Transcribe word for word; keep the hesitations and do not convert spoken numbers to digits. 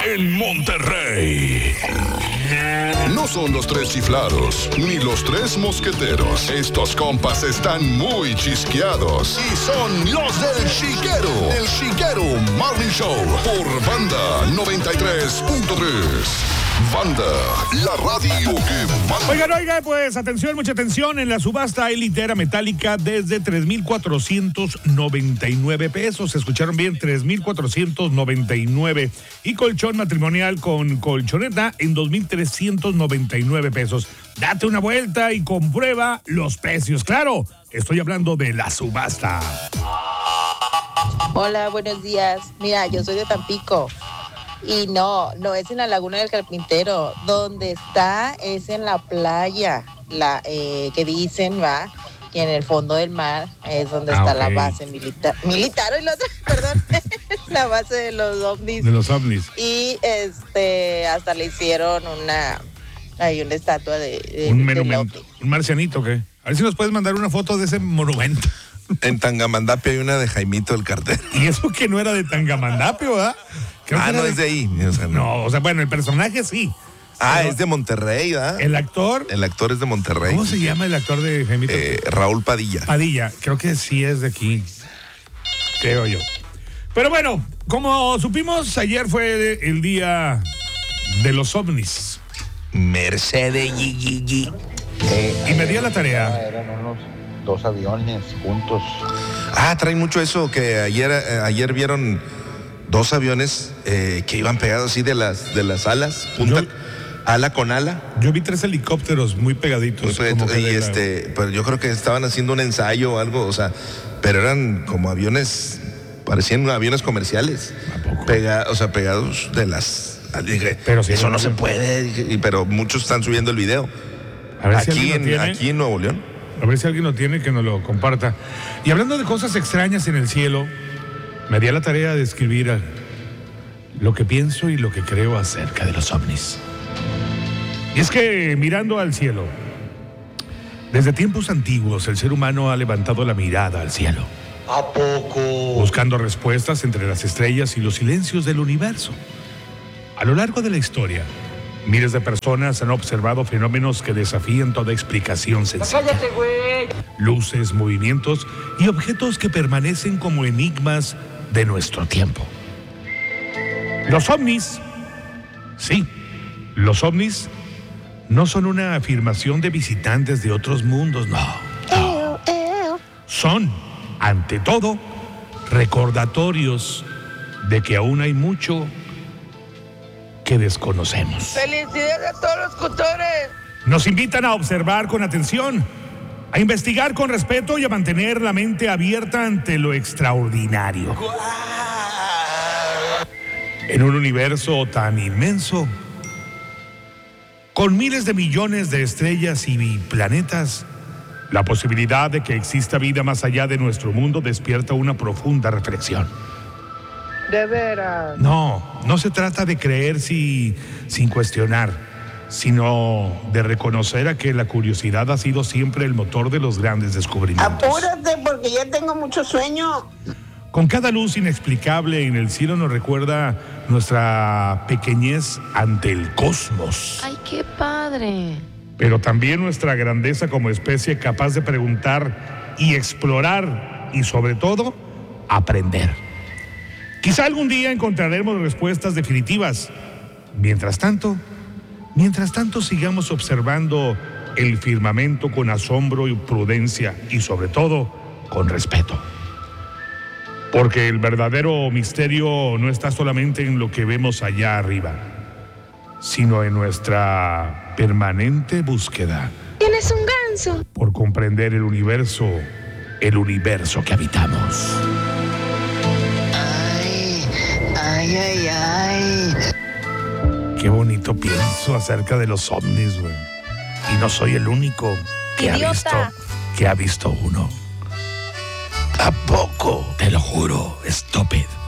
en Monterrey. No son los tres chiflados, ni los tres mosqueteros. Estos compas están muy chisqueados y son los del Chiquero. El Chiquero Morning Show por Banda noventa y tres punto tres. Banda, la radio que manda. Oigan, oigan, pues atención, mucha atención. En la subasta hay litera metálica desde tres mil cuatrocientos noventa y nueve pesos. ¿Escucharon bien? tres mil cuatrocientos noventa y nueve. Y colchón matrimonial con colchoneta en dos mil trescientos noventa y nueve pesos. Date una vuelta y comprueba los precios. Claro, estoy hablando de la subasta. Hola, buenos días. Mira, yo soy de Tampico. Y no, no es en la Laguna del Carpintero. Donde está es en la playa, la eh, que dicen, va, que en el fondo del mar es donde ah, está okay. la base militar. Militar, y la otra, perdón, la base de los ovnis. De los ovnis. Y este, hasta le hicieron una, hay una estatua de... de un monumento, un marcianito, ¿qué? A ver si nos puedes mandar una foto de ese monumento. En Tangamandapio hay una de Jaimito el Cartero. Y eso que no era de Tangamandapio, ¿verdad? Creo ah, no de... es de ahí. O sea, no. no, o sea, bueno, el personaje sí. Ah, pero es de Monterrey, ¿verdad? ¿El actor? El actor es de Monterrey. ¿Cómo se llama el actor de Jaimito? Eh, Raúl Padilla. Padilla, creo que sí es de aquí. Creo yo. Pero bueno, como supimos, ayer fue el día de los ovnis. Mercedes Gigi. Eh, y me di a la tarea. Eran unos dos aviones juntos. Ah, traen mucho eso que ayer, eh, ayer vieron dos aviones eh, que iban pegados así de las, de las alas, punta, yo, ala con ala. Yo vi tres helicópteros muy pegaditos. Muy pegaditos y este, la... pero yo creo que estaban haciendo un ensayo o algo, o sea, pero eran como aviones, parecían aviones comerciales. ¿A poco? Pega, o sea, pegados de las... Dije, pero si eso no, no se puede, dije, pero muchos están subiendo el video. A ver aquí, si en, aquí en Nuevo León. A ver si alguien lo tiene, que nos lo comparta. Y hablando de cosas extrañas en el cielo, me di a la tarea de escribir lo que pienso y lo que creo acerca de los ovnis. Y es que mirando al cielo, desde tiempos antiguos el ser humano ha levantado la mirada al cielo. ¿A poco? Buscando respuestas entre las estrellas y los silencios del universo. A lo largo de la historia, miles de personas han observado fenómenos que desafían toda explicación sencilla. ¡Cállate, güey! Luces, movimientos y objetos que permanecen como enigmas de nuestro tiempo. Los ovnis, sí, los ovnis no son una afirmación de visitantes de otros mundos, no. no. Son, ante todo, recordatorios de que aún hay mucho que desconocemos. ¡Felicidades a todos los cultores! Nos invitan a observar con atención, a investigar con respeto y a mantener la mente abierta ante lo extraordinario. ¡Guau! En un universo tan inmenso, con miles de millones de estrellas y planetas, la posibilidad de que exista vida más allá de nuestro mundo despierta una profunda reflexión. De veras. No, no se trata de creer si, sin cuestionar, sino de reconocer a que la curiosidad ha sido siempre el motor de los grandes descubrimientos. Apúrate porque ya tengo mucho sueño. Con cada luz inexplicable en el cielo nos recuerda nuestra pequeñez ante el cosmos. ¡Ay, qué padre! Pero también nuestra grandeza como especie capaz de preguntar y explorar y sobre todo, aprender. Quizá algún día encontraremos respuestas definitivas. Mientras tanto, mientras tanto sigamos observando el firmamento con asombro y prudencia y sobre todo con respeto. Porque el verdadero misterio no está solamente en lo que vemos allá arriba, sino en nuestra permanente búsqueda. ¿Tienes un ganso? Por comprender el universo, el universo que habitamos. Ay, ay, ay. Qué bonito pienso acerca de los ovnis, güey. Y no soy el único que ha visto, que ha visto uno. ¿A poco? Te lo juro, estúpido.